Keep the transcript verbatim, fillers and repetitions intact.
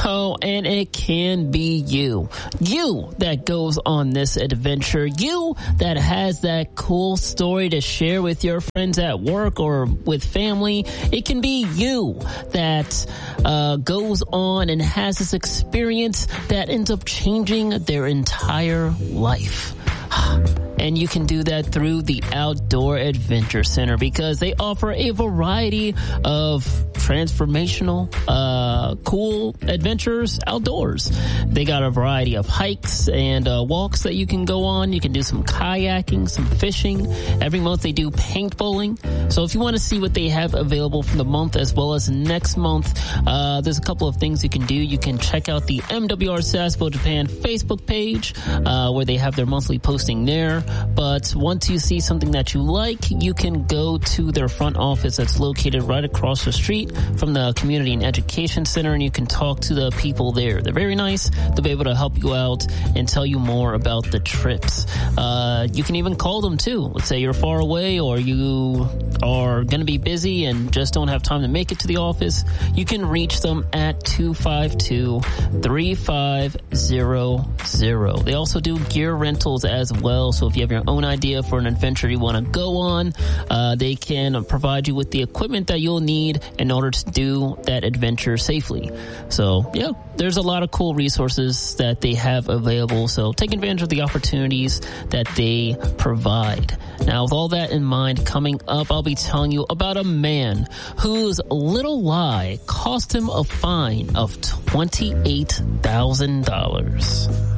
Oh, and it can be you. You that goes on this adventure. You that has that cool story to share with your friends at work or with family. It can be you that uh, goes on and has this experience that ends up changing their entire life. And you can do that through the Outdoor Adventure Center because they offer a variety of transformational, uh, cool adventures outdoors. They got a variety of hikes and uh, walks that you can go on. You can do some kayaking, some fishing. Every month they do paintballing. So if you want to see what they have available for the month as well as next month, uh, there's a couple of things you can do. You can check out the M W R Sasebo Japan Facebook page, uh, where they have their monthly posting there. But once you see something that you like, you can go to their front office that's located right across the street from the Community and Education Center, and you can talk to the people there. They're very nice. They'll be able to help you out and tell you more about the trips. Uh, you can even call them too. Let's say you're far away or you are going to be busy and just don't have time to make it to the office. You can reach them at two five two, three five zero zero. They also do gear rentals as well. So if you have your own idea for an adventure you want to go on, uh, they can provide you with the equipment that you'll need in order to do that adventure safely. So yeah, there's a lot of cool resources that they have available. So take advantage of the opportunities that they provide. Now, with all that in mind, coming up, I'll be telling you about a man whose little lie cost him a fine of twenty-eight thousand dollars.